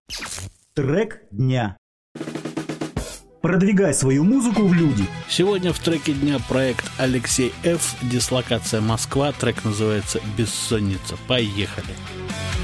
Трек дня. Продвигай свою музыку в люди. Сегодня в треке дня проект Алексей Ф. Дислокация Москва. Трек называется «Бессонница». Поехали.